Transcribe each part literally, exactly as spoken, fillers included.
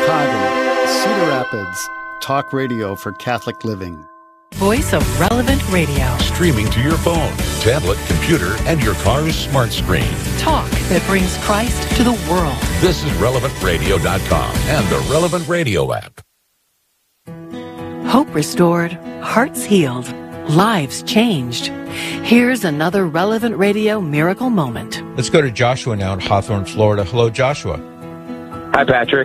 Chicago, Cedar Rapids, talk radio for Catholic living. Voice of Relevant Radio. Streaming to your phone, tablet, computer, and your car's smart screen. Talk that brings Christ to the world. This is relevant radio dot com and the Relevant Radio app. Hope restored, hearts healed, lives changed. Here's another Relevant Radio miracle moment. Let's go to Joshua now in Hawthorne, Florida. Hello, Joshua. Hi, Patrick.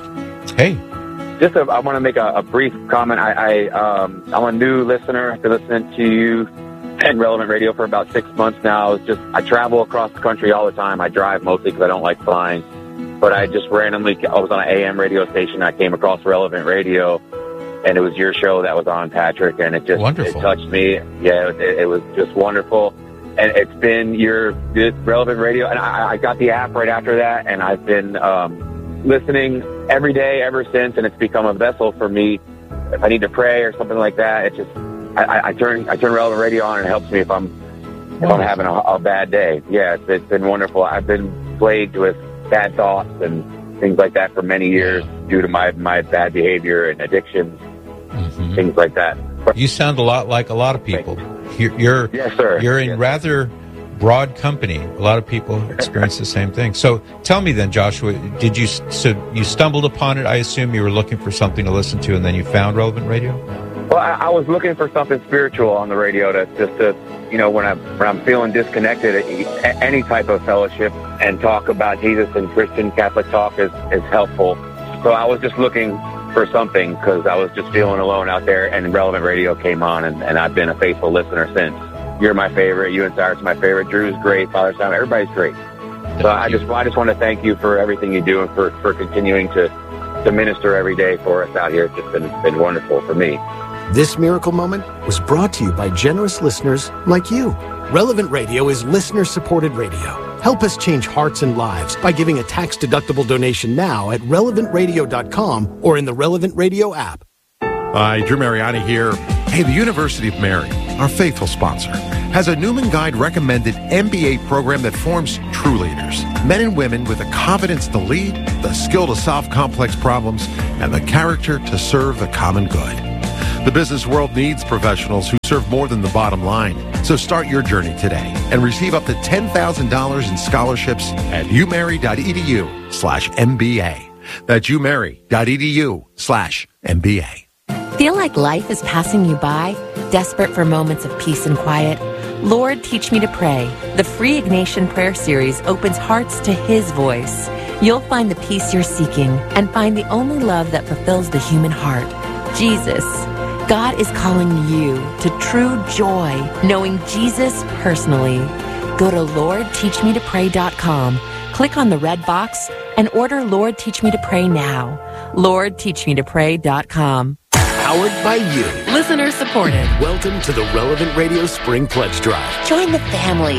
Hey. Just a, I want to make a, a brief comment. I, I, um, I'm a new listener. I've been listening to you and Relevant Radio for about six months now. It's just I travel across the country all the time. I drive mostly because I don't like flying. But I just randomly, I was on an A M radio station. I came across Relevant Radio, and it was your show that was on, Patrick, and it just wonderful. It touched me. Yeah, it, it was just wonderful. And it's been your this Relevant Radio, and I, I got the app right after that, and I've been um, listening every day ever since, and it's become a vessel for me. If I need to pray or something like that, it just I, I turn I turn Relevant Radio on, and it helps me if I'm if I'm having a, a bad day. Yeah, it's, it's been wonderful. I've been plagued with bad thoughts and things like that for many years due to my my bad behavior and addictions, mm-hmm. things like that. You sound a lot like a lot of people. You're, you're yes, sir. You're in yes, rather broad company. A lot of people experience the same thing. So tell me then, Joshua, did you so you stumbled upon it? I assume you were looking for something to listen to, and then you found Relevant Radio. Well, I, I was looking for something spiritual on the radio to just to, you know, when I'm when I'm feeling disconnected, any type of fellowship and talk about Jesus and Christian Catholic talk is is helpful. So I was just looking for something because I was just feeling alone out there, and Relevant Radio came on, and, and I've been a faithful listener since. You're my favorite. You and Cyrus are my favorite. Drew's great. Father Simon, everybody's great. So I just I just want to thank you for everything you do and for, for continuing to, to minister every day for us out here. It's just been, been wonderful for me. This miracle moment was brought to you by generous listeners like you. Relevant Radio is listener-supported radio. Help us change hearts and lives by giving a tax-deductible donation now at relevant radio dot com or in the Relevant Radio app. Hi, Drew Mariani here. Hey, the University of Mary, our faithful sponsor, has a Newman Guide recommended M B A program that forms true leaders. Men and women with the confidence to lead, the skill to solve complex problems, and the character to serve the common good. The business world needs professionals who serve more than the bottom line. So start your journey today and receive up to ten thousand dollars in scholarships at umary.edu slash MBA. That's umary.edu slash MBA. Feel like life is passing you by? Desperate for moments of peace and quiet? Lord, Teach Me to Pray. The free Ignatian Prayer Series opens hearts to His voice. You'll find the peace you're seeking and find the only love that fulfills the human heart, Jesus. God is calling you to true joy, knowing Jesus personally. Go to lord teach me to pray dot com, click on the red box, and order Lord Teach Me to Pray now. lord teach me to pray dot com. Powered by you. Listener supported. Welcome to the Relevant Radio Spring Pledge Drive. Join the family.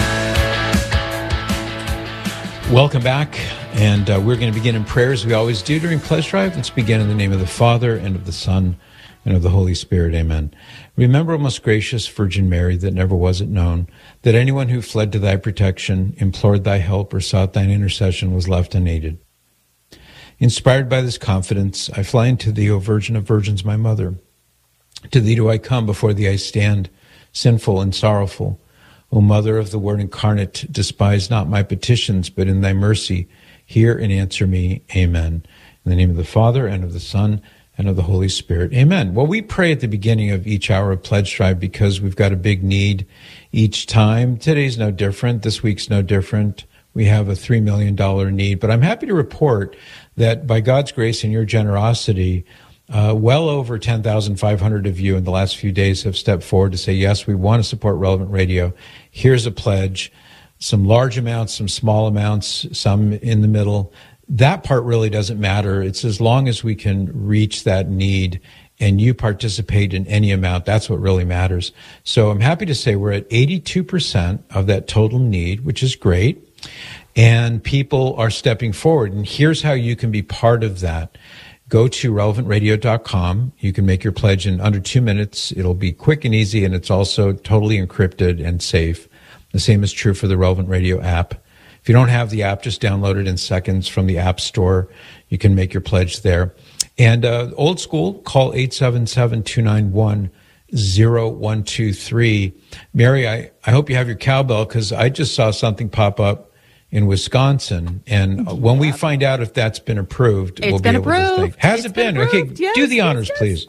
Welcome back, and uh, we're going to begin in prayer as we always do during Pledge Drive. Let's begin in the name of the Father, and of the Son, and of the Holy Spirit. Amen. Remember, O most gracious Virgin Mary, that never was it known that anyone who fled to thy protection, implored thy help, or sought thine intercession was left unaided. Inspired by this confidence, I fly unto thee, O Virgin of Virgins, my mother. To thee do I come, before thee I stand, sinful and sorrowful. O Mother of the Word incarnate, despise not my petitions, but in thy mercy hear and answer me. Amen. In the name of the Father, and of the Son, and of the Holy Spirit. Amen. Well, we pray at the beginning of each hour of Pledge Drive because we've got a big need each time. Today's no different. This week's no different. We have a three million dollars need. But I'm happy to report that by God's grace and your generosity, uh, well over ten thousand five hundred of you in the last few days have stepped forward to say, yes, we want to support Relevant Radio. Here's a pledge. Some large amounts, some small amounts, some in the middle. That part really doesn't matter. It's as long as we can reach that need and you participate in any amount, that's what really matters. So I'm happy to say we're at eighty-two percent of that total need, which is great. And people are stepping forward. And here's how you can be part of that. Go to relevant radio dot com. You can make your pledge in under two minutes. It'll be quick and easy, and it's also totally encrypted and safe. The same is true for the Relevant Radio app. If you don't have the app, just download it in seconds from the App Store. You can make your pledge there. And uh, old school, call eight seven seven, two nine one, zero one two three. Mary, I, I hope you have your cowbell, because I just saw something pop up in Wisconsin. And yep. when we find out if that's been approved, it's we'll been be able approved. to think. Has it's it been? been okay, yes, do the yes, honors, yes. please.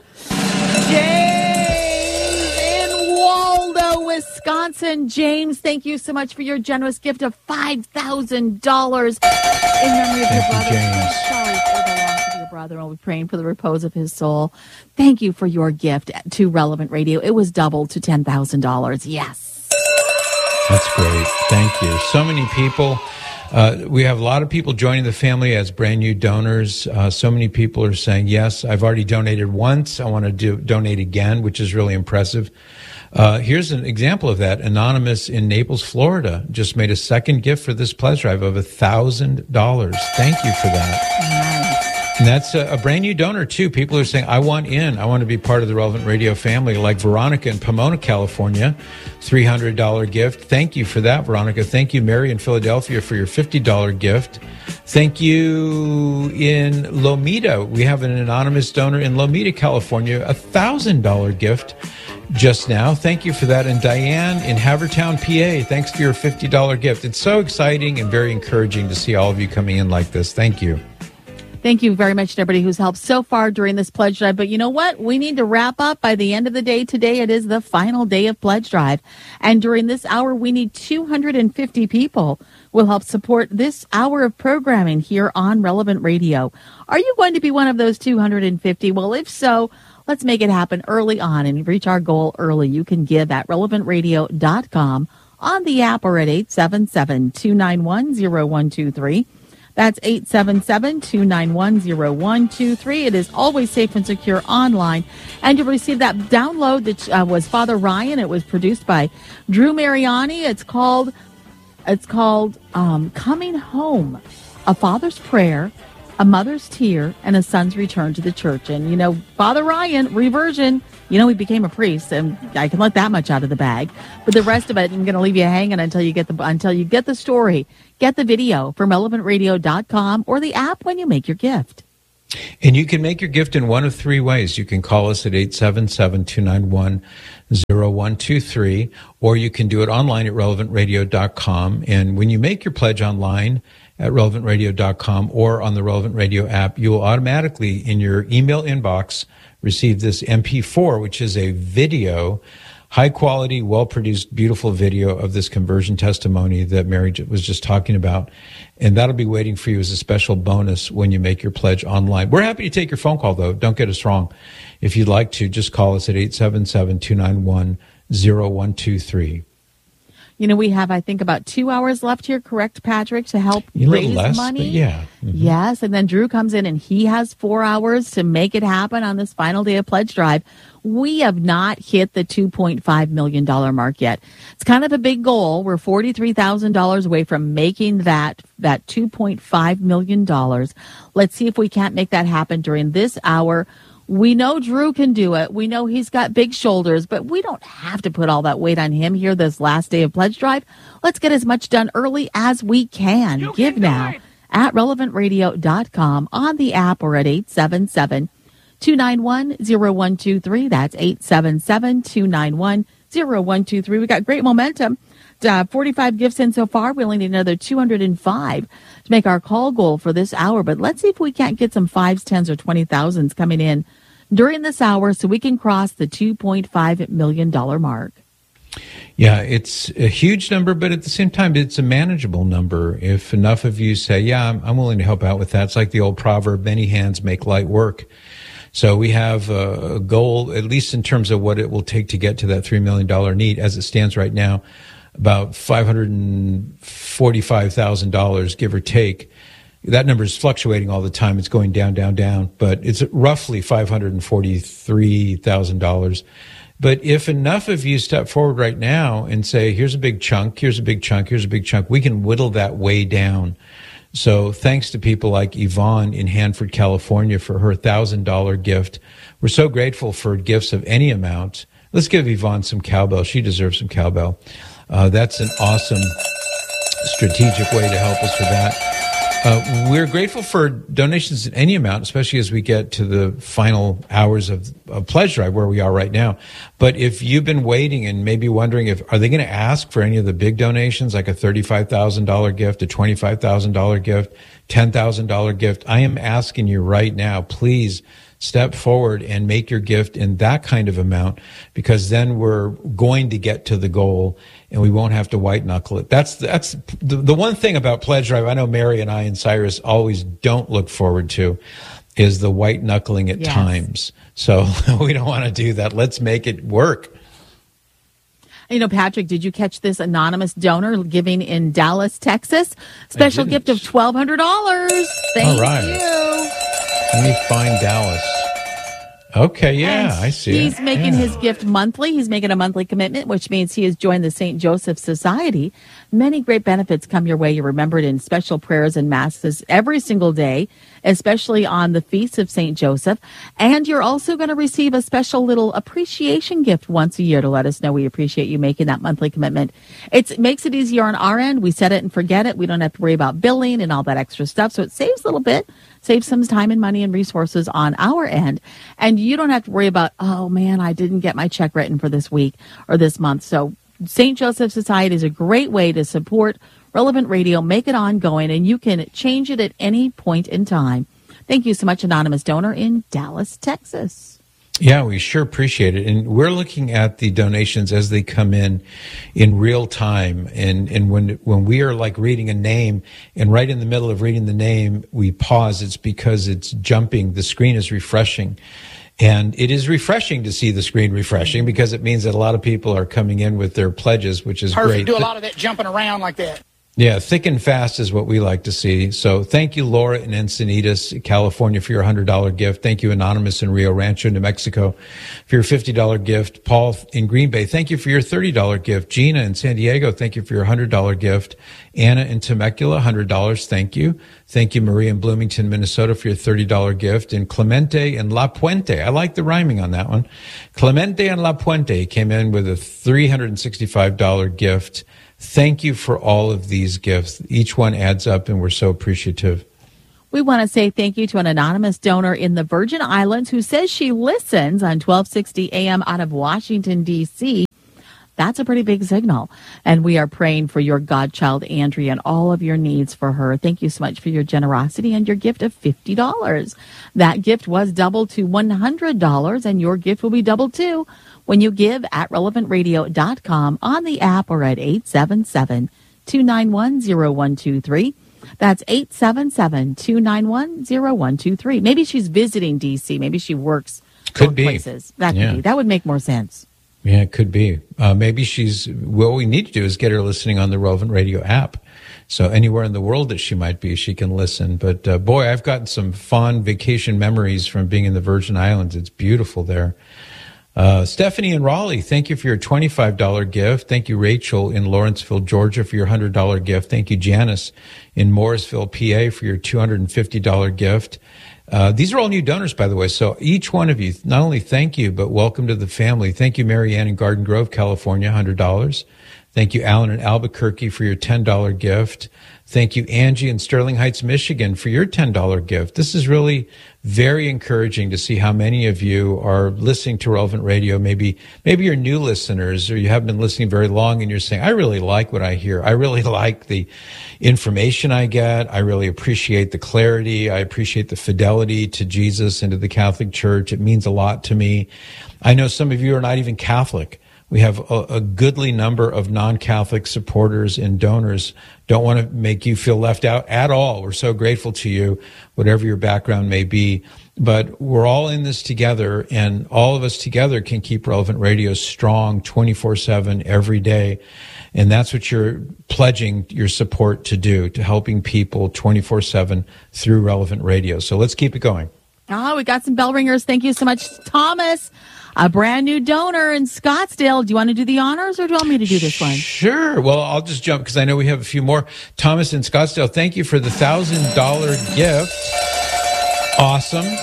James in Waldo, Wisconsin. James, thank you so much for your generous gift of five thousand dollars in memory of thank your you, brother. James. I'm sorry for the loss of your brother. I'll be praying for the repose of his soul. Thank you for your gift to Relevant Radio. It was doubled to ten thousand dollars. Yes. That's great. Thank you. So many people. Uh, we have a lot of people joining the family as brand new donors. Uh, so many people are saying, yes, I've already donated once. I want to do, donate again, which is really impressive. Uh, here's an example of that. Anonymous in Naples, Florida, just made a second gift for this pledge drive of one thousand dollars. Thank you for that. Nice. And that's a, a brand new donor, too. People are saying, I want in. I want to be part of the Relevant Radio family, like Veronica in Pomona, California, three hundred dollars gift. Thank you for that, Veronica. Thank you, Mary in Philadelphia, for your fifty dollars gift. Thank you in Lomita. We have an anonymous donor in Lomita, California, a one thousand dollars gift just now. Thank you for that. And Diane in Havertown, P A, thanks for your fifty dollars gift. It's so exciting and very encouraging to see all of you coming in like this. Thank you. Thank you very much to everybody who's helped so far during this pledge drive. But you know what? We need to wrap up by the end of the day today. It is the final day of pledge drive. And during this hour, we need two hundred fifty people who will help support this hour of programming here on Relevant Radio. Are you going to be one of those two hundred fifty? Well, if so, let's make it happen early on and reach our goal early. You can give at relevant radio dot com, on the app, or at eight seven seven, two nine one, zero one two three. That's eight seven seven, two nine one, zero one two three. It is always safe and secure online. And you'll receive that download that uh, was Father Ryan. It was produced by Drew Mariani. It's called, it's called um, Coming Home, A Father's Prayer, A Mother's Tear, and a Son's Return to the Church. And, you know, Father Ryan, reversion, you know, he became a priest, and I can let that much out of the bag. But the rest of it, I'm going to leave you hanging until you get the until you get the story. Get the video from relevant radio dot com or the app when you make your gift. And you can make your gift in one of three ways. You can call us at eight seven seven, two nine one, zero one two three, or you can do it online at relevant radio dot com. And when you make your pledge online at relevant radio dot com or on the Relevant Radio app, you will automatically, in your email inbox, receive this M P four, which is a video, high-quality, well-produced, beautiful video of this conversion testimony that Mary was just talking about. And that'll be waiting for you as a special bonus when you make your pledge online. We're happy to take your phone call, though. Don't get us wrong. If you'd like to, just call us at eight seven seven, two nine one, zero one two three. You know, we have, I think, about two hours left here, correct, Patrick, to help a raise less, money? But yeah. Mm-hmm. Yes, and then Drew comes in and he has four hours to make it happen on this final day of pledge drive. We have not hit the two point five million dollars mark yet. It's kind of a big goal. We're forty-three thousand dollars away from making that, that two point five million dollars. Let's see if we can't make that happen during this hour. We know Drew can do it. We know he's got big shoulders, but we don't have to put all that weight on him here this last day of pledge drive. Let's get as much done early as we can. You Give can now at relevant radio dot com, on the app, or at eight seven seven, two nine one, zero one two three. That's eight seven seven, two nine one, zero one two three. We got great momentum. Uh, forty-five gifts in so far. We only need another two hundred five to make our call goal for this hour. But let's see if we can't get some fives, tens, or twenty thousands coming in during this hour so we can cross the two point five million dollars mark. Yeah, it's a huge number, but at the same time, it's a manageable number. If enough of you say, yeah, I'm, I'm willing to help out with that. It's like the old proverb, many hands make light work. So we have a goal, at least in terms of what it will take to get to that three million dollars need. As it stands right now, about five hundred forty-five thousand dollars, give or take. That number is fluctuating all the time. It's going down, down, down, but it's roughly five hundred forty-three thousand dollars. But if enough of you step forward right now and say, here's a big chunk, here's a big chunk, here's a big chunk, we can whittle that way down. So thanks to people like Yvonne in Hanford, California, for her one thousand dollars gift. We're so grateful for gifts of any amount. Let's give Yvonne some cowbell. She deserves some cowbell. Uh, that's an awesome strategic way to help us with that. Uh, we're grateful for donations in any amount, especially as we get to the final hours of, of Pledge Drive, where we are right now. But if you've been waiting and maybe wondering if, are they going to ask for any of the big donations, like a thirty-five thousand dollars gift, a twenty-five thousand dollars gift, ten thousand dollars gift? I am asking you right now, please step forward and make your gift in that kind of amount, because then we're going to get to the goal and we won't have to white knuckle it. That's that's the, the one thing about Pledge Drive I know Mary and I and Cyrus always don't look forward to is the white knuckling at Yes. times. So we don't want to do that. Let's make it work. You know, Patrick, did you catch this anonymous donor giving in Dallas, Texas? Special gift of twelve hundred dollars. Thank All right. you. Let me find Dallas. Okay, yeah, And I see He's it. making Yeah. his gift monthly. He's making a monthly commitment, which means he has joined the Saint Joseph Society. Many great benefits come your way. You're remembered in special prayers and masses every single day, especially on the feast of Saint Joseph. And you're also going to receive a special little appreciation gift once a year to let us know we appreciate you making that monthly commitment. It's, it makes it easier on our end. We set it and forget it. We don't have to worry about billing and all that extra stuff. So it saves a little bit, saves some time and money and resources on our end. And you don't have to worry about, oh man, I didn't get my check written for this week or this month. So Saint Joseph Society is a great way to support Relevant Radio, make it ongoing, and you can change it at any point in time. Thank you so much, anonymous donor in Dallas, Texas. Yeah, we sure appreciate it. And we're looking at the donations as they come in in real time. And, and when, when we are like reading a name and right in the middle of reading the name, we pause, it's because it's jumping. The screen is refreshing. And it is refreshing to see the screen refreshing because it means that a lot of people are coming in with their pledges, which is Perfect. great. Do a lot of that jumping around like that. Yeah, thick and fast is what we like to see. So thank you, Laura in Encinitas, California, for your one hundred dollars gift. Thank you, Anonymous in Rio Rancho, New Mexico, for your fifty dollars gift. Paul in Green Bay, thank you for your thirty dollars gift. Gina in San Diego, thank you for your one hundred dollars gift. Anna in Temecula, one hundred dollars, thank you. Thank you, Marie in Bloomington, Minnesota, for your thirty dollars gift. And Clemente in La Puente, I like the rhyming on that one. Clemente in La Puente came in with a three hundred sixty-five dollars gift. Thank you for all of these gifts. Each one adds up, and we're so appreciative. We want to say thank you to an anonymous donor in the Virgin Islands who says she listens on twelve sixty A M out of Washington, D C That's a pretty big signal. And we are praying for your godchild, Andrea, and all of your needs for her. Thank you so much for your generosity and your gift of fifty dollars. That gift was doubled to one hundred dollars, and your gift will be doubled too when you give at relevant radio dot com, on the app, or at eight seven seven, two nine one, zero one two three. That's eight seven seven, two nine one, zero one two three. Maybe she's visiting D C. Maybe she works Could both be. places. That could Yeah. be. That would make more sense. Yeah, it could be. Uh, maybe she's, what we need to do is get her listening on the Relevant Radio app. So anywhere in the world that she might be, she can listen. But uh, boy, I've gotten some fond vacation memories from being in the Virgin Islands. It's beautiful there. Uh, Stephanie in Raleigh, thank you for your twenty-five dollars gift. Thank you, Rachel in Lawrenceville, Georgia, for your one hundred dollars gift. Thank you, Janice in Morrisville, P A, for your two hundred fifty dollars gift. Uh, these are all new donors, by the way. So each one of you, not only thank you, but welcome to the family. Thank you, Marianne in Garden Grove, California, one hundred dollars. Thank you, Alan in Albuquerque, for your ten dollars gift. Thank you, Angie in Sterling Heights, Michigan, for your ten dollars gift. This is really very encouraging to see how many of you are listening to Relevant Radio. Maybe, maybe you're new listeners or you haven't been listening very long and you're saying, I really like what I hear. I really like the information I get. I really appreciate the clarity. I appreciate the fidelity to Jesus and to the Catholic Church. It means a lot to me. I know some of you are not even Catholic. We have a, a goodly number of non-Catholic supporters and donors. Don't want to make you feel left out at all. We're so grateful to you, whatever your background may be. But we're all in this together, and all of us together can keep Relevant Radio strong twenty-four seven every day. And that's what you're pledging your support to do, to helping people twenty-four seven through Relevant Radio. So let's keep it going. Oh, we got some bell ringers. Thank you so much, Thomas, a brand new donor in Scottsdale. Do you want to do the honors, or do you want me to do this one? Sure. Well, I'll just jump because I know we have a few more. Thomas in Scottsdale, thank you for the one thousand dollars gift. Awesome.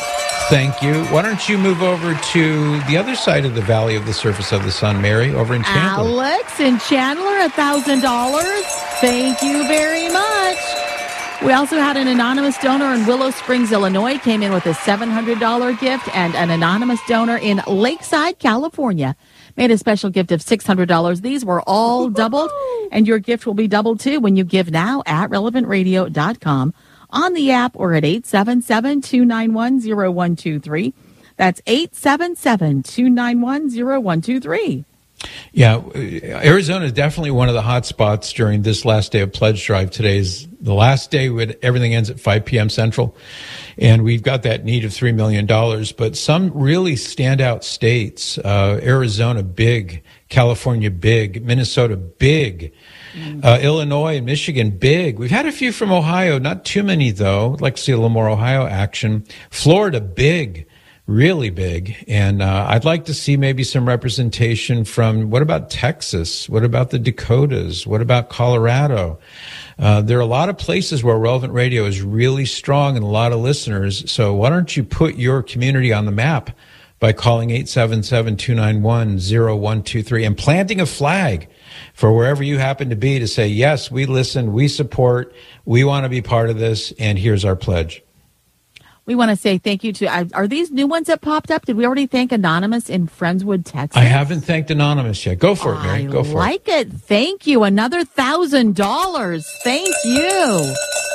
Thank you. Why don't you move over to the other side of the Valley of the Surface of the Sun, Mary, over in Chandler. Alex in Chandler, one thousand dollars. Thank you very much. We also had an anonymous donor in Willow Springs, Illinois, came in with a seven hundred dollars gift, and an anonymous donor in Lakeside, California, made a special gift of six hundred dollars. These were all doubled, and your gift will be doubled, too, when you give now at relevant radio dot com, on the app, or at eight seven seven, two nine one, zero one two three. That's eight seven seven, two nine one, zero one two three. Yeah, Arizona is definitely one of the hot spots during this last day of Pledge Drive. Today's the last day when everything ends at five p.m. Central, and we've got that need of three million dollars. But some really standout states, uh, Arizona, big, California, big, Minnesota, big, uh, Illinois and Michigan, big. We've had a few from Ohio, not too many, though. I'd like to see a little more Ohio action. Florida, big. Really big. And uh, I'd like to see maybe some representation from, what about Texas? What about the Dakotas? What about Colorado? Uh, there are a lot of places where Relevant Radio is really strong and a lot of listeners. So why don't you put your community on the map by calling eight seven seven, two nine one, zero one two three and planting a flag for wherever you happen to be to say, yes, we listen, we support, we want to be part of this, and here's our pledge. We want to say thank you to, are these new ones that popped up? Did we already thank Anonymous in Friendswood, Texas? I haven't thanked Anonymous yet. Go for it, Mary. Go for it. I like it. Thank you. Another one thousand dollars. Thank you.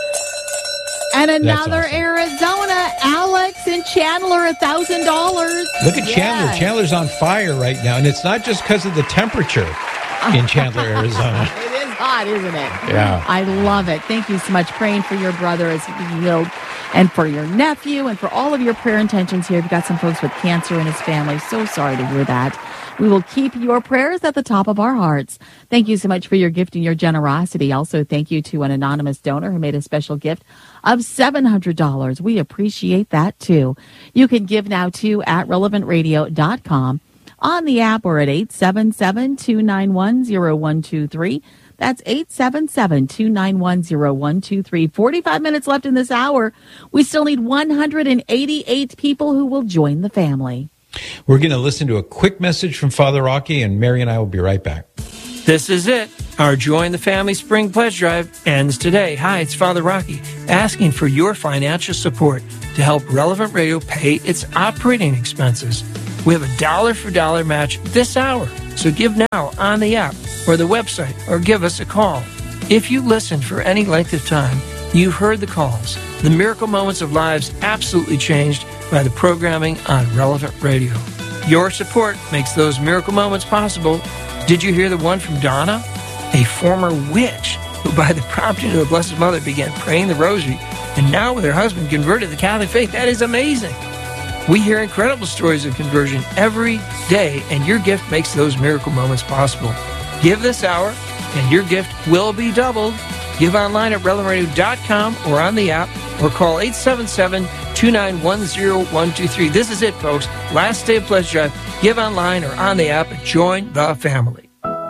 And another awesome. Arizona, Alex in Chandler, one thousand dollars. Look at yes. Chandler. Chandler's on fire right now, and it's not just because of the temperature in Chandler, Arizona. It is hot, isn't it? Yeah. I love it. Thank you so much. Praying for your brother as he healed, and for your nephew, and for all of your prayer intentions here. We've got some folks with cancer in his family. So sorry to hear that. We will keep your prayers at the top of our hearts. Thank you so much for your gift and your generosity. Also, thank you to an anonymous donor who made a special gift of seven hundred dollars. We appreciate that, too. You can give now, too, at relevant radio dot com, on the app, or at eight seven seven, two nine one, zero one two three. That's eight seven seven, two nine one, zero one two three. forty-five minutes left in this hour. We still need one hundred eighty-eight people who will join the family. We're going to listen to a quick message from Father Rocky, and Mary and I will be right back. This is it. Our Join the Family Spring Pledge Drive ends today. Hi, it's Father Rocky, asking for your financial support to help Relevant Radio pay its operating expenses. We have a dollar for dollar match this hour, so give now on the app or the website, or give us a call. If you listened for any length of time, you've heard the calls. The miracle moments of lives absolutely changed by the programming on Relevant Radio. Your support makes those miracle moments possible. Did you hear the one from Donna, a former witch who, by the prompting of the Blessed Mother, began praying the rosary, and now with her husband converted to the Catholic faith? That is amazing. We hear incredible stories of conversion every day, and your gift makes those miracle moments possible. Give this hour, and your gift will be doubled. Give online at relevant radio dot com or on the app, or call eight seven seven, two nine one, zero one two three. This is it, folks. Last day of Pledge Drive. Give online or on the app and join the family.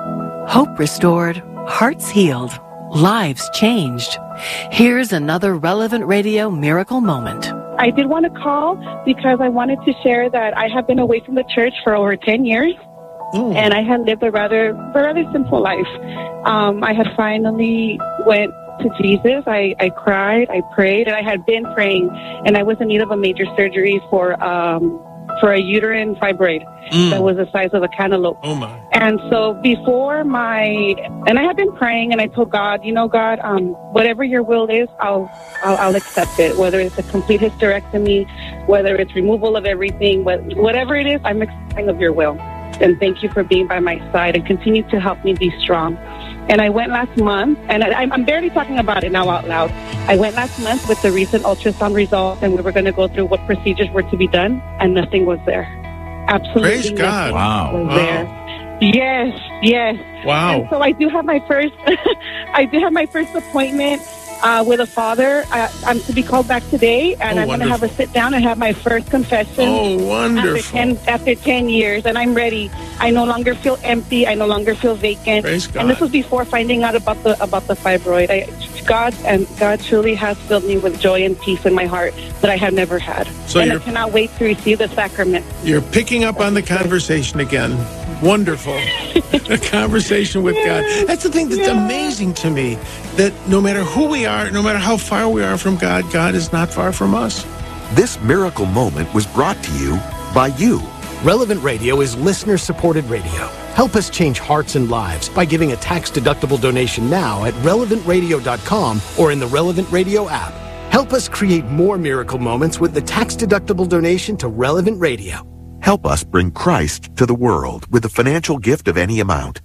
Hope restored, hearts healed, lives changed. Here's another Relevant Radio miracle moment. I did want to call because I wanted to share that I have been away from the church for over ten years. Mm. And I had lived a rather, a rather simple life. Um, I had finally went to Jesus. I, I cried, I prayed, and I had been praying, and I was in need of a major surgery for um, for a uterine fibroid mm. that was the size of a cantaloupe. Oh my! And so before my, and I had been praying, and I told God, you know, God, um, whatever your will is, I'll, I'll I'll accept it. Whether it's a complete hysterectomy, whether it's removal of everything, whatever it is, I'm accepting of your will. And thank you for being by my side and continue to help me be strong. And I went last month, and I, I'm barely talking about it now out loud. I went last month with the recent ultrasound results, and we were going to go through what procedures were to be done, and nothing was there. Absolutely Praise nothing God. Wow. was wow. there. Yes, yes. Wow. And so I do have my first, I do have my first appointment uh, with a father. I, I'm to be called back today, and Oh, I'm going to have a sit down and have my first confession. Oh, wonderful. After ten, after ten years, and I'm ready. I no longer feel empty. I no longer feel vacant. Praise God. And this was before finding out about the about the fibroid. I God, and God truly has filled me with joy and peace in my heart that I have never had. So and I you're- cannot wait to receive the sacrament. You're picking up on the conversation again. Wonderful. A conversation with God. That's the thing that's Yeah. amazing to me, that no matter who we are, no matter how far we are from God, God is not far from us. This miracle moment was brought to you by you. Relevant Radio is listener-supported radio. Help us change hearts and lives by giving a tax-deductible donation now at relevant radio dot com or in the Relevant Radio app. Help us create more miracle moments with the tax-deductible donation to Relevant Radio. Help us bring Christ to the world with a financial gift of any amount.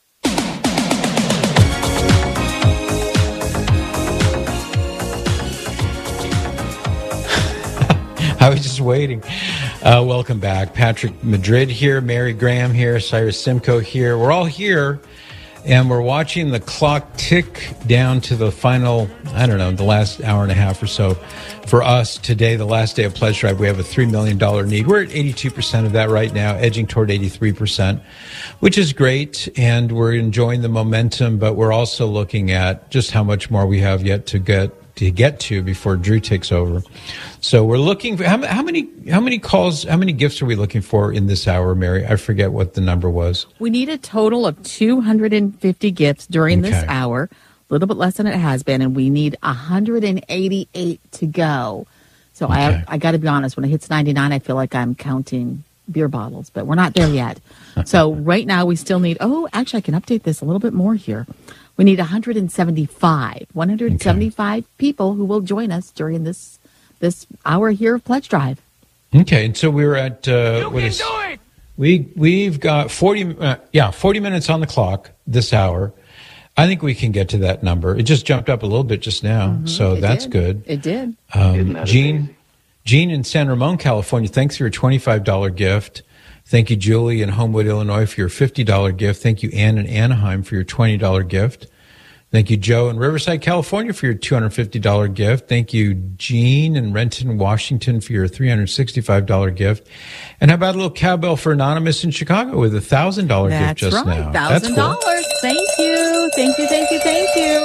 I was just waiting. Uh, welcome back. Patrick Madrid here, Mary Graham here, Cyrus Simcoe here. We're all here, and we're watching the clock tick down to the final, I don't know, the last hour and a half or so. For us today, the last day of Pledge Drive, we have a three million dollars need. We're at eighty-two percent of that right now, edging toward eighty-three percent, which is great, and we're enjoying the momentum, but we're also looking at just how much more we have yet to get to get to before Drew takes over. So we're looking for, how, how many how many calls, how many gifts are we looking for in this hour, Mary? I forget what the number was. We need a total of two hundred fifty gifts during this Okay. hour, a little bit less than it has been, and we need one hundred eighty-eight to go. So Okay. I I got to be honest, when it hits ninety-nine, I feel like I'm counting beer bottles, but we're not there yet. So right now we still need, oh, actually I can update this a little bit more here. We need one hundred seventy-five, one hundred seventy-five people who will join us during this this hour here of Pledge Drive. Okay, and so we're at uh, what is we we've got forty uh, yeah forty minutes on the clock this hour. I think we can get to that number. It just jumped up a little bit just now, Mm-hmm. so It that's did. good. It did. Um, Gene, Gene in San Ramon, California, thanks for your twenty-five dollars gift. Thank you, Julie in Homewood, Illinois, for your fifty dollars gift. Thank you, Ann in Anaheim, for your twenty dollars gift. Thank you, Joe in Riverside, California, for your two hundred fifty dollars gift. Thank you, Gene in Renton, Washington, for your three hundred sixty-five dollars gift. And how about a little cowbell for Anonymous in Chicago with a one thousand dollars gift That's just right, now? one thousand dollars. That's cool. Thank you. Thank you, thank you, thank you.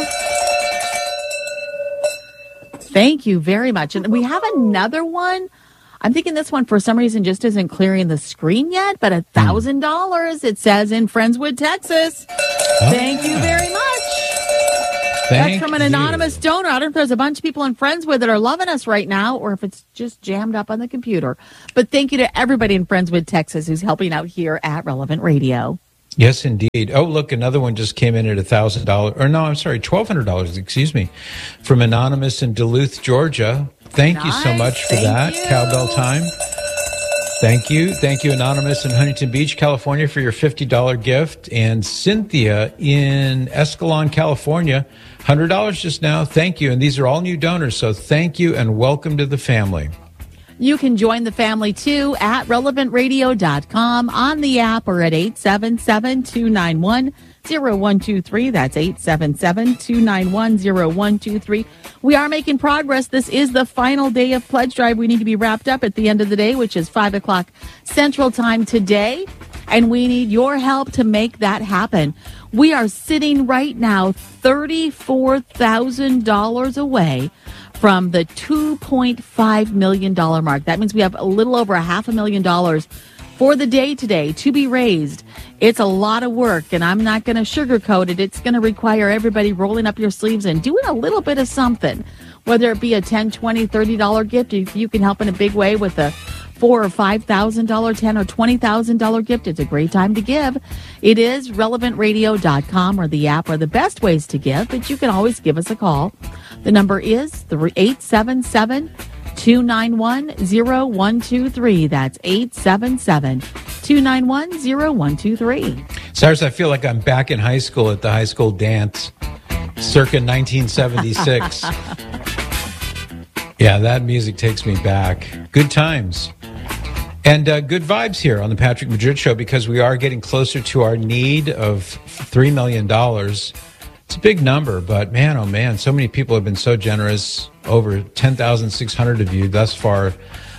Thank you very much. And we have another one. I'm thinking this one, for some reason, just isn't clearing the screen yet, but one thousand dollars, it says, in Friendswood, Texas. Thank you very much. Thank That's from an you. anonymous donor. I don't know if there's a bunch of people in Friendswood that are loving us right now, or if it's just jammed up on the computer. But thank you to everybody in Friendswood, Texas, who's helping out here at Relevant Radio. Yes, indeed. Oh, look, another one just came in at one thousand dollars. Or no, I'm sorry, twelve hundred dollars, excuse me, from Anonymous in Duluth, Georgia. Thank you so Nice. much for Thank that. you. Cowbell time. Thank you. Thank you, Anonymous in Huntington Beach, California, for your fifty dollars gift. And Cynthia in Escalon, California, one hundred dollars just now. Thank you. And these are all new donors, so thank you and welcome to the family. You can join the family, too, at relevant radio dot com, on the app, or at eight seven seven, two nine one, zero one two three. That's eight seven seven, two nine one, zero one two three. We are making progress. This is the final day of Pledge Drive. We need to be wrapped up at the end of the day, which is five o'clock Central Time today. And we need your help to make that happen. We are sitting right now thirty-four thousand dollars away from the two point five million dollars mark. That means we have a little over a half a million dollars for the day today to be raised. It's a lot of work, and I'm not going to sugarcoat it. It's going to require everybody rolling up your sleeves and doing a little bit of something, whether it be a ten, twenty, thirty dollars gift. If you can help in a big way with a four or five thousand dollars, ten or twenty thousand dollars gift, it's a great time to give. It is relevant radio dot com, or the app are the best ways to give, but you can always give us a call. The number is eight seven seven, two nine one, zero one two three. That's eight seven seven, two nine one, zero one two three. Cyrus, I feel like I'm back in high school at the high school dance, circa nineteen seventy-six. Yeah, that music takes me back. Good times. And uh, good vibes here on the Patrick Madrid Show, because we are getting closer to our need of three million dollars. It's a big number, but man, oh man, so many people have been so generous. Over ten thousand six hundred of you thus far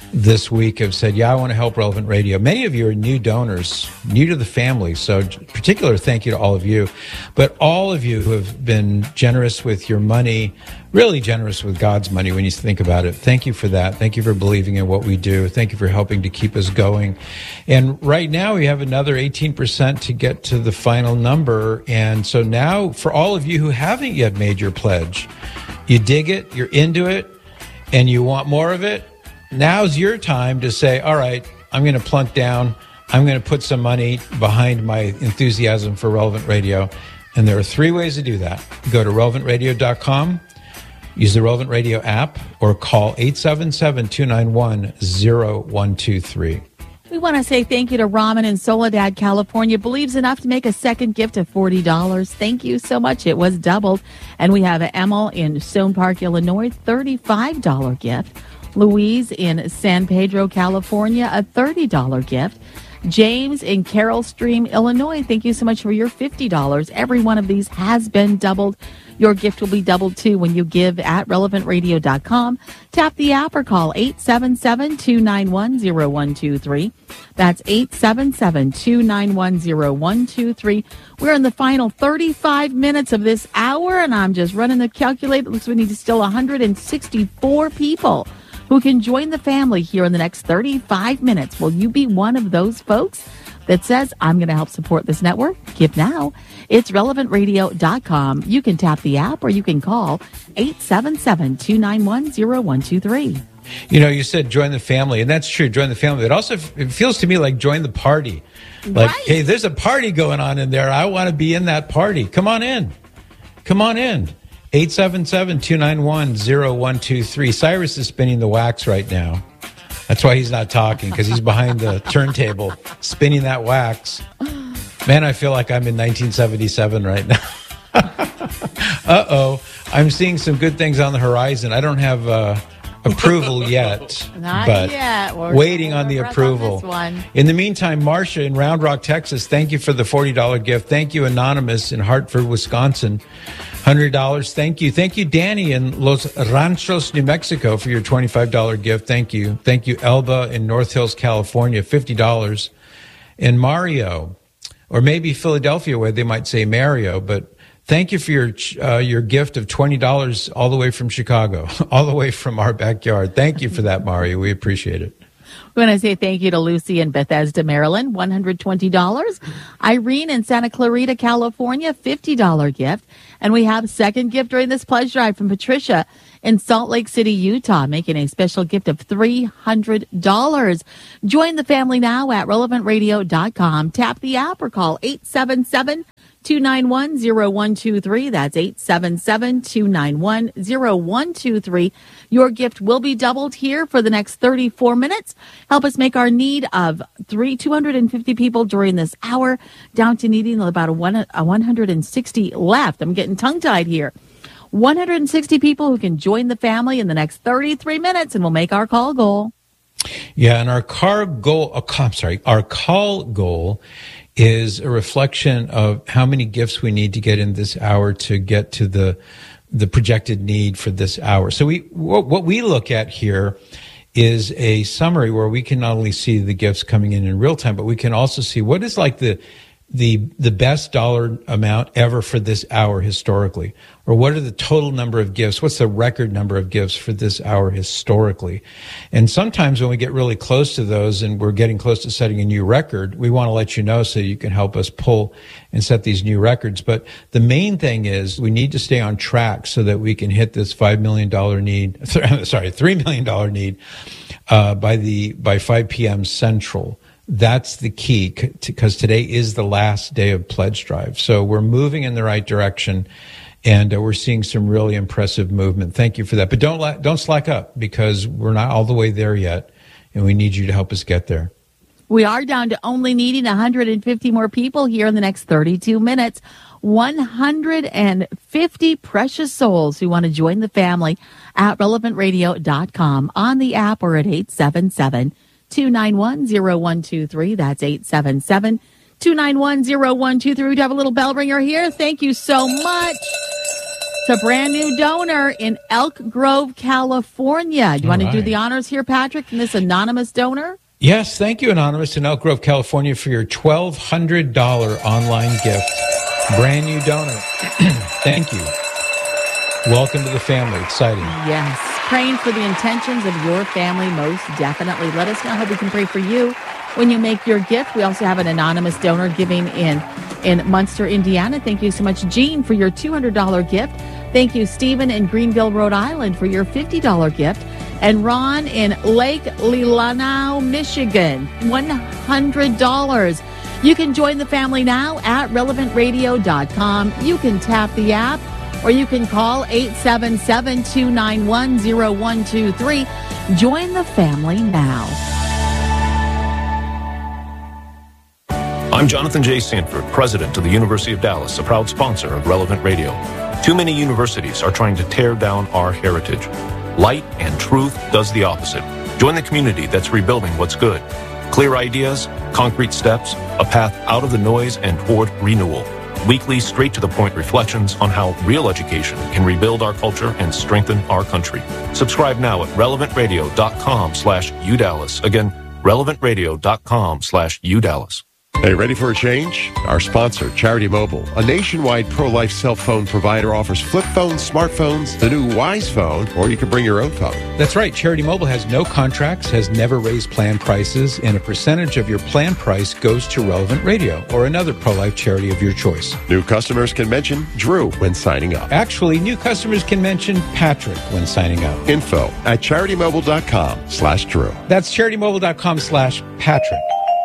this week have said, yeah, I want to help Relevant Radio. Many of you are new donors, new to the family. So particular thank you to all of you. But all of you who have been generous with your money, really generous with God's money when you think about it. Thank you for that. Thank you for believing in what we do. Thank you for helping to keep us going. And right now we have another eighteen percent to get to the final number. And so now for all of you who haven't yet made your pledge, you dig it, you're into it, and you want more of it, now's your time to say, all right, I'm going to plunk down. I'm going to put some money behind my enthusiasm for Relevant Radio. And there are three ways to do that. Go to relevant radio dot com, use the Relevant Radio app, or call eight seven seven, two nine one, zero one two three. We want to say thank you to Raman in Soledad, California. Believes enough to make a second gift of forty dollars. Thank you so much. It was doubled. And we have Emil in Stone Park, Illinois, thirty-five dollars gift. Louise in San Pedro, California, a thirty dollars gift. James in Carroll Stream, Illinois, thank you so much for your fifty dollars. Every one of these has been doubled. Your gift will be doubled, too, when you give at relevant radio dot com. Tap the app or call eight seven seven, two nine one, zero one two three. That's eight seven seven, two nine one, zero one two three. We're in the final thirty-five minutes of this hour, and I'm just running the calculator. It looks like we need still one hundred sixty-four people who can join the family here in the next thirty-five minutes. Will you be one of those folks that says, I'm going to help support this network? Give now. It's relevant radio dot com. You can tap the app or you can call eight seven seven, two nine one, zero one two three. You know, you said join the family, and that's true, join the family. It also it feels to me like join the party. Like, right. Hey, there's a party going on in there. I want to be in that party. Come on in. Come on in. eight seven seven, two nine one, zero one two three. Cyrus is spinning the wax right now. That's why he's not talking, because he's behind the turntable spinning that wax. Man, I feel like I'm in nineteen seventy-seven right now. Uh-oh. I'm seeing some good things on the horizon. I don't have uh, approval yet. Not but yet. We're waiting on the approval. On this one. In the meantime, Marcia in Round Rock, Texas, thank you for the forty dollars gift. Thank you, Anonymous in Hartford, Wisconsin. one hundred dollars. Thank you. Thank you, Danny in Los Ranchos, New Mexico, for your twenty-five dollars gift. Thank you. Thank you, Elba in North Hills, California, fifty dollars. And Mario, or maybe Philadelphia, where they might say Mario, but thank you for your uh, your gift of twenty dollars all the way from Chicago, all the way from our backyard. Thank you for that, Mario. We appreciate it. We want to say thank you to Lucy in Bethesda, Maryland, one hundred twenty dollars. Irene in Santa Clarita, California, fifty dollars gift. And we have a second gift during this pledge drive from Patricia in Salt Lake City, Utah, making a special gift of three hundred dollars. Join the family now at relevant radio dot com. Tap the app or call eight seven seven, two nine one, zero one two three. That's eight seven seven, two nine one, zero one two three. Your gift will be doubled here for the next thirty-four minutes. Help us make our need of three, two hundred fifty people during this hour down to needing about a, one, a one hundred sixty left. I'm getting tongue-tied here. one hundred sixty people who can join the family in the next thirty-three minutes, and we'll make our call goal. Yeah, and our car goal, oh, I'm sorry, our call goal is a reflection of how many gifts we need to get in this hour to get to the the projected need for this hour. So we what we look at here is a summary where we can not only see the gifts coming in in real time, but we can also see what is like the the the best dollar amount ever for this hour historically, or what are the total number of gifts, what's the record number of gifts for this hour historically. And sometimes when we get really close to those and we're getting close to setting a new record, we want to let you know so you can help us pull and set these new records. But the main thing is we need to stay on track so that we can hit this five million dollars need, sorry, three million dollars need uh, by the by five p.m. Central. That's the key, because today is the last day of Pledge Drive. So we're moving in the right direction, and uh, we're seeing some really impressive movement. Thank you for that. But don't la- don't slack up, because we're not all the way there yet, and we need you to help us get there. We are down to only needing one hundred fifty more people here in the next thirty-two minutes. one hundred fifty precious souls who want to join the family at relevant radio dot com, on the app, or at eight seven seven, two nine one, zero one two three. That's eight seven seven, two nine one, zero one two three. We do have a little bell ringer here. Thank you so much. It's a brand new donor in Elk Grove, California. Do you want All to do right. the honors here, Patrick, from this anonymous donor? Yes, thank you, Anonymous in Elk Grove, California, for your twelve hundred dollars online gift. Brand new donor. Thank you. Welcome to the family. Exciting. Yes. Praying for the intentions of your family, most definitely. Let us know how we can pray for you when you make your gift. We also have an anonymous donor giving in in Munster, Indiana. Thank you so much, Jean, for your two hundred dollars gift. Thank you, Stephen in Greenville, Rhode Island, for your fifty dollars gift. And Ron in Lake Leelanau, Michigan, one hundred dollars. You can join the family now at relevant radio dot com. You can tap the app, or you can call eight seven seven, two nine one, zero one two three. Join the family now. I'm Jonathan J. Sanford, president of the University of Dallas, a proud sponsor of Relevant Radio. Too many universities are trying to tear down our heritage. Light and truth does the opposite. Join the community that's rebuilding what's good. Clear ideas, concrete steps, a path out of the noise and toward renewal. Weekly, straight-to-the-point reflections on how real education can rebuild our culture and strengthen our country. Subscribe now at relevant radio dot com slash U Dallas. Again, relevant radio dot com slash U Dallas. Hey, ready for a change? Our sponsor, Charity Mobile, a nationwide pro-life cell phone provider, offers flip phones, smartphones, the new Wise phone, or you can bring your own phone. That's right. Charity Mobile has no contracts, has never raised plan prices, and a percentage of your plan price goes to Relevant Radio or another pro-life charity of your choice. New customers can mention Drew when signing up. Actually, new customers can mention Patrick when signing up. Info at charity mobile dot com slash Drew. That's charity mobile dot com slash Patrick.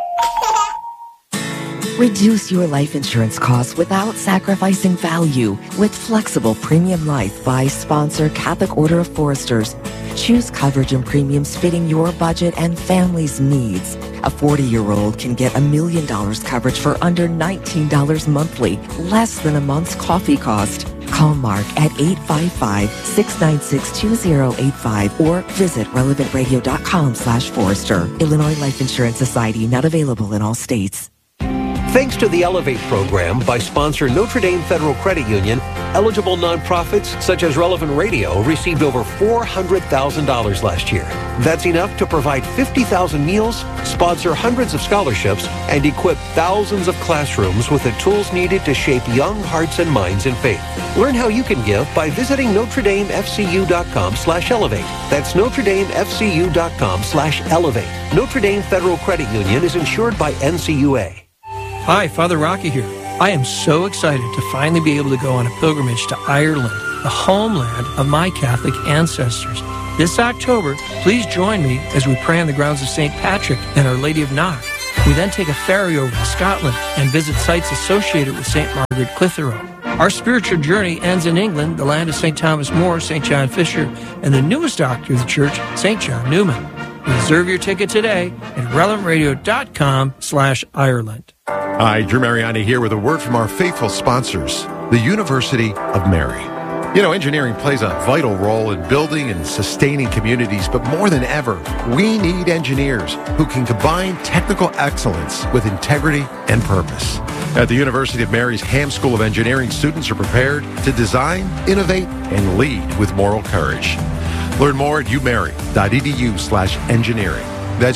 Reduce your life insurance costs without sacrificing value with flexible Premium Life by sponsor Catholic Order of Foresters. Choose coverage and premiums fitting your budget and family's needs. A forty-year-old can get a million dollars coverage for under nineteen dollars monthly, less than a month's coffee cost. Call Mark at eight five five, six nine six, two zero eight five or visit relevant radio dot com slash Forester. Illinois Life Insurance Society, not available in all states. Thanks to the Elevate program by sponsor Notre Dame Federal Credit Union, eligible nonprofits such as Relevant Radio received over four hundred thousand dollars last year. That's enough to provide fifty thousand meals, sponsor hundreds of scholarships, and equip thousands of classrooms with the tools needed to shape young hearts and minds in faith. Learn how you can give by visiting Notre Dame F C U dot com slash elevate. That's Notre Dame F C U dot com slash elevate. Notre Dame Federal Credit Union is insured by N C U A. Hi, Father Rocky here. I am so excited to finally be able to go on a pilgrimage to Ireland, the homeland of my Catholic ancestors. This October, please join me as we pray on the grounds of Saint Patrick and Our Lady of Knock. We then take a ferry over to Scotland and visit sites associated with Saint Margaret Clitheroe. Our spiritual journey ends in England, the land of Saint Thomas More, Saint John Fisher, and the newest doctor of the church, Saint John Newman. Reserve your ticket today at relevant radio dot com slash Ireland. Hi, Drew Mariani here with a word from our faithful sponsors, the University of Mary. You know, engineering plays a vital role in building and sustaining communities, but more than ever, we need engineers who can combine technical excellence with integrity and purpose. At the University of Mary's Ham School of Engineering, students are prepared to design, innovate, and lead with moral courage. Learn more at umary.edu slash engineering. That's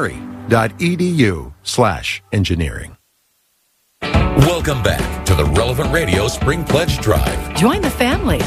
umary.edu slash engineering. Welcome back to the Relevant Radio Spring Pledge Drive. Join the family.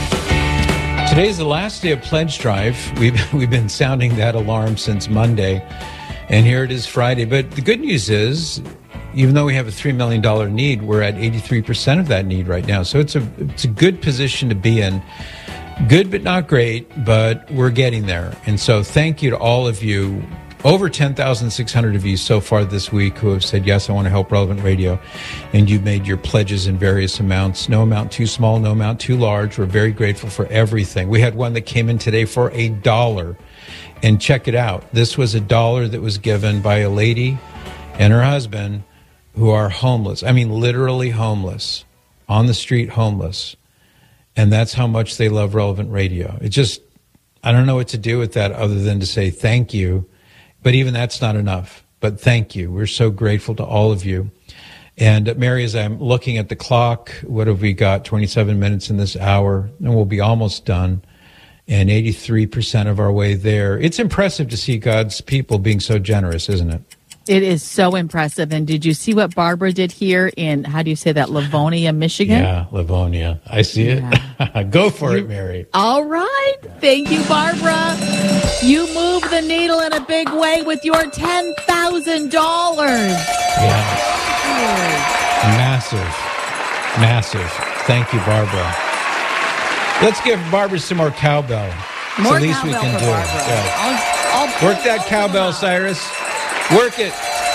Today's the last day of Pledge Drive. We've, we've been sounding that alarm since Monday, and here it is Friday. But the good news is, even though we have a three million dollars need, we're at eighty-three percent of that need right now. So it's a it's a good position to be in. Good but not great, but we're getting there. And so thank you to all of you, over ten thousand six hundred of you so far this week who have said, yes, I want to help Relevant Radio. And you've made your pledges in various amounts. No amount too small, no amount too large. We're very grateful for everything. We had one that came in today for a dollar. And check it out. This was a dollar that was given by a lady and her husband who are homeless. I mean, literally homeless, on the street homeless. And that's how much they love Relevant Radio. It just, I don't know what to do with that other than to say thank you. But even that's not enough. But thank you. We're so grateful to all of you. And uh, Mary, as I'm looking at the clock, what have we got? twenty-seven minutes in this hour, and we'll be almost done. And eighty-three percent of our way there. It's impressive to see God's people being so generous, isn't it? It is so impressive. And did you see what Barbara did here in, how do you say that, Livonia, Michigan? Yeah, Livonia. I see it. Yeah. Go for it, Mary. All right. Thank you, Barbara. You moved the needle in a big way with your ten thousand dollars. Yeah. Massive. Massive. Thank you, Barbara. Let's give Barbara some more cowbell. More it's the least we cowbell can for do. Barbara. Yeah. I'll, I'll Work that cowbell, Cyrus. Work it.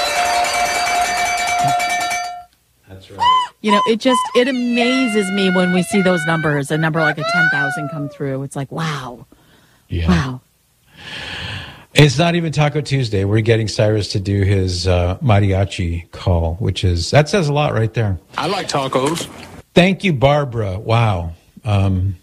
That's right. You know, it just, it amazes me when we see those numbers, a number like a ten thousand come through. It's like, wow. Yeah. Wow. It's not even Taco Tuesday. We're getting Cyrus to do his uh, mariachi call, which is, that says a lot right there. I like tacos. Thank you, Barbara. Wow. Um,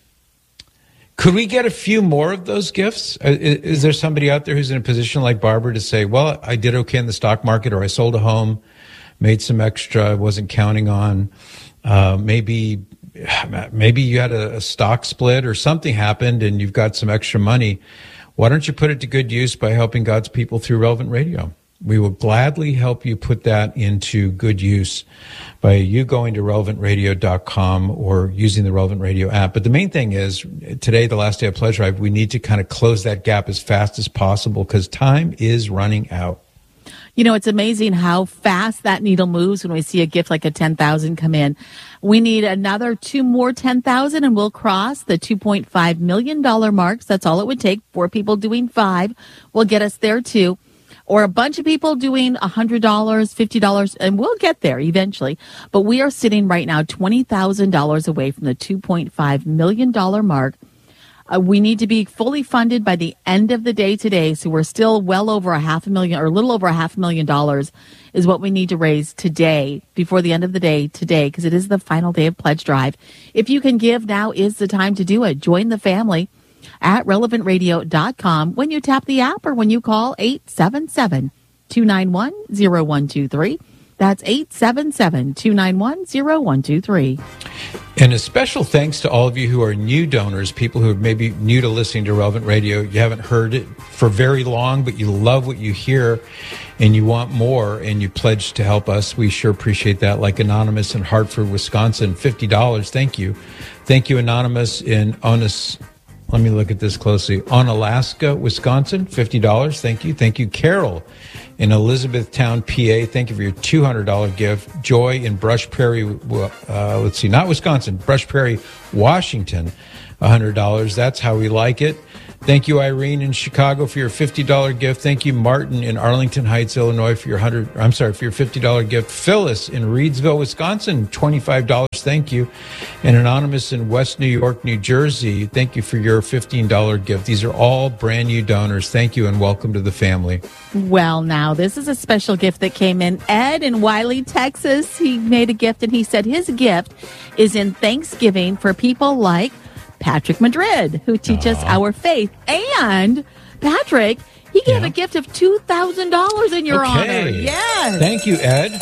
could we get a few more of those gifts? Is, is there somebody out there who's in a position like Barbara to say, well, I did okay in the stock market, or I sold a home, made some extra I wasn't counting on. Uh, maybe maybe you had a, a stock split or something happened and you've got some extra money. Why don't you put it to good use by helping God's people through Relevant Radio? We will gladly help you put that into good use by you going to relevant radio dot com or using the Relevant Radio app. But the main thing is, today, the last day of Pledge Drive, we need to kind of close that gap as fast as possible because time is running out. You know, it's amazing how fast that needle moves when we see a gift like a ten thousand come in. We need another two more ten thousand and we'll cross the two point five million dollars marks. That's all it would take. Four people doing five will get us there too. Or a bunch of people doing one hundred dollars, fifty dollars, and we'll get there eventually. But we are sitting right now twenty thousand dollars away from the two point five million dollars mark. Uh, we need to be fully funded by the end of the day today. So we're still well over a half a million or a little over a half a million dollars is what we need to raise today before the end of the day today, because it is the final day of Pledge Drive. If you can give, now is the time to do it. Join the family at relevant radio dot com when you tap the app or when you call eight seven seven, two nine one, zero one two three. That's eight seven seven, two nine one, zero one two three. And a special thanks to all of you who are new donors, people who are maybe new to listening to Relevant Radio. You haven't heard it for very long, but you love what you hear and you want more and you pledge to help us. We sure appreciate that. Like Anonymous in Hartford, Wisconsin, fifty dollars. Thank you. Thank you, Anonymous in Onus. Let me look at this closely. Onalaska, Wisconsin, fifty dollars. Thank you. Thank you, Carol in Elizabethtown, P A. Thank you for your two hundred dollars gift. Joy in Brush Prairie, uh, let's see, not Wisconsin, Brush Prairie, Washington, one hundred dollars. That's how we like it. Thank you, Irene in Chicago, for your fifty dollars gift. Thank you, Martin in Arlington Heights, Illinois, for your one hundred. I'm sorry, for your fifty dollars gift. Phyllis in Reedsville, Wisconsin, twenty-five dollars. Thank you. And Anonymous in West New York, New Jersey, thank you for your fifteen dollars gift. These are all brand new donors. Thank you and welcome to the family. Well, now, this is a special gift that came in. Ed in Wiley, Texas, he made a gift and he said his gift is in Thanksgiving for people like Patrick Madrid, who teach us our faith. And Patrick, he gave Yeah. a gift of two thousand dollars in your Okay. honor. Yes. Thank you, Ed.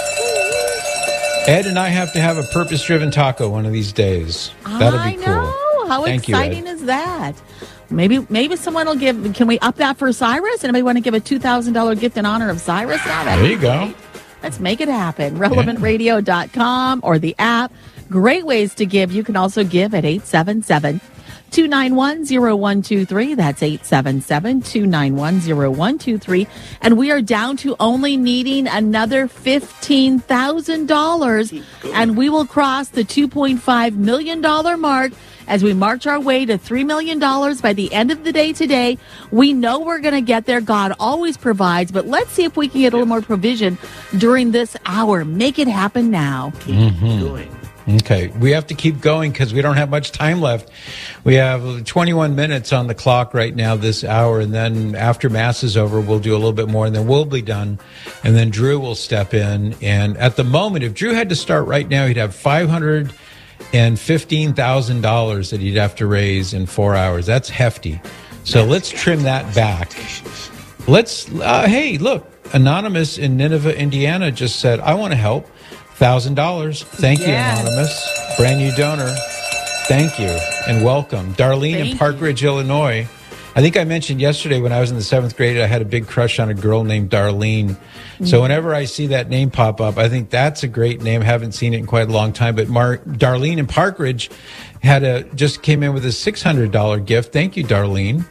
Ed and I have to have a purpose-driven taco one of these days. That'll be I know. cool. How Thank you, Ed. exciting is that? Maybe maybe someone will give, can we up that for Cyrus? Anybody want to give a two thousand dollars gift in honor of Cyrus? Now, that'd There be you go. great. Let's make it happen. relevant radio dot com or the app. Great ways to give. You can also give at eight seven seven, two nine one, zero one two three. That's eight seven seven, two nine one, zero one two three. And we are down to only needing another fifteen thousand dollars. And we will cross the two point five million dollars mark as we march our way to three million dollars by the end of the day today. We know we're going to get there. God always provides, but let's see if we can get a little more provision during this hour. Make it happen now. Mhm. Okay, we have to keep going because we don't have much time left. We have twenty-one minutes on the clock right now this hour, and then after Mass is over, we'll do a little bit more, and then we'll be done, and then Drew will step in. And at the moment, if Drew had to start right now, he'd have five hundred fifteen thousand dollars that he'd have to raise in four hours. That's hefty. So let's trim that back. Let's, uh, hey, look, Anonymous in Nineveh, Indiana just said, I want to help. one thousand dollars. Thank you, Yes. Anonymous. Brand new donor. Thank you and welcome. Darlene Thank in Park Ridge, Illinois. I think I mentioned yesterday when I was in the seventh grade, I had a big crush on a girl named Darlene. So whenever I see that name pop up, I think that's a great name. Haven't seen it in quite a long time. But Mar- Darlene in Park Ridge had a, just came in with a six hundred dollars gift. Thank you, Darlene.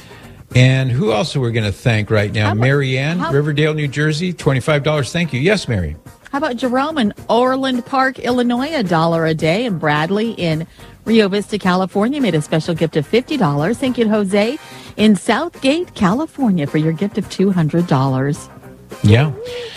And who else are we going to thank right now? about- Mary Ann, how- Riverdale, New Jersey, twenty-five dollars. Thank you. Yes, Mary. How about Jerome in Orland Park, Illinois, a dollar a day, and Bradley in Rio Vista, California, made a special gift of fifty dollars. Thank you to Jose in Southgate, California, for your gift of two hundred dollars. Yeah.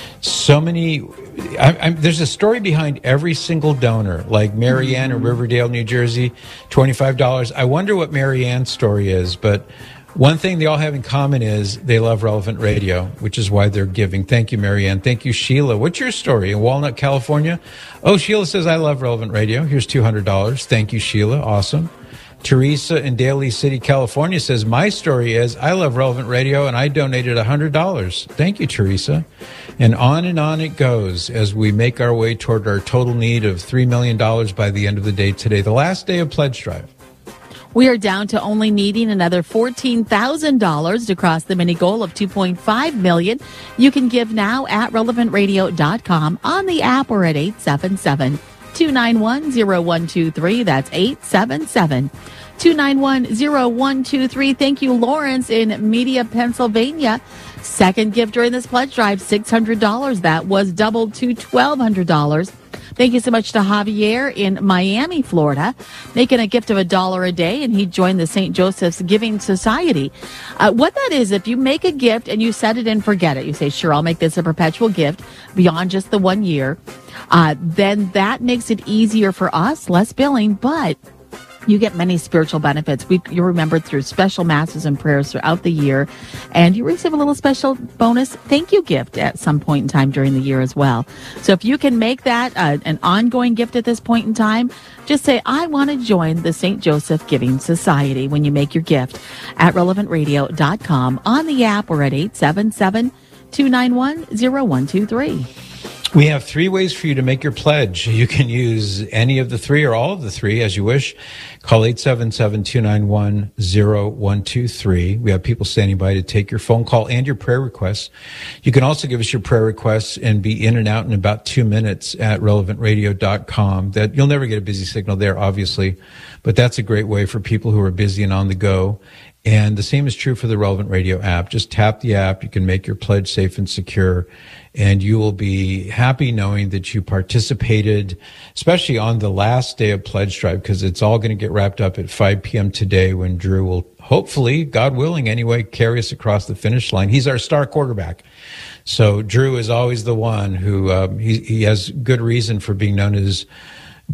So many. I, I, there's a story behind every single donor, like Mary Ann in Riverdale, New Jersey, twenty-five dollars. I wonder what Mary Ann's story is, but one thing they all have in common is they love Relevant Radio, which is why they're giving. Thank you, Mary Ann. Thank you, Sheila. What's your story? In Walnut, California? Oh, Sheila says, I love Relevant Radio. Here's two hundred dollars. Thank you, Sheila. Awesome. Teresa in Daly City, California says, my story is I love Relevant Radio and I donated one hundred dollars. Thank you, Teresa. And on and on it goes as we make our way toward our total need of three million dollars by the end of the day today, the last day of Pledge Drive. We are down to only needing another fourteen thousand dollars to cross the mini goal of two point five million dollars. You can give now at relevant radio dot com, on the app, or at eight seven seven, two nine one, zero one two three. That's eight seven seven, two nine one, zero one two three. Thank you, Lawrence in Media, Pennsylvania. Second gift during this pledge drive, six hundred dollars. That was doubled to twelve hundred dollars. Thank you so much to Javier in Miami, Florida, making a gift of a dollar a day, and he joined the Saint Joseph's Giving Society. Uh, what that is, if you make a gift and you set it and forget it, you say, sure, I'll make this a perpetual gift beyond just the one year, uh, then that makes it easier for us, less billing, but you get many spiritual benefits. We, you're remembered through special masses and prayers throughout the year, and you receive a little special bonus thank you gift at some point in time during the year as well. So if you can make that uh, an ongoing gift at this point in time, just say, I want to join the Saint Joseph Giving Society when you make your gift at relevant radio dot com, on the app, or at eight seven seven, two nine one, zero one two three. We have three ways for you to make your pledge. You can use any of the three or all of the three as you wish. Call eight seven seven, two nine one, zero one two three. We have people standing by to take your phone call and your prayer requests. You can also give us your prayer requests and be in and out in about two minutes at relevant radio dot com. That you'll never get a busy signal there, obviously, but that's a great way for people who are busy and on the go. And the same is true for the Relevant Radio app. Just tap the app. You can make your pledge safe and secure, and you will be happy knowing that you participated, especially on the last day of Pledge Drive, because it's all going to get wrapped up at five p.m. today, when Drew will hopefully, God willing anyway, carry us across the finish line. He's our star quarterback. So Drew is always the one who, um, he, he has good reason for being known as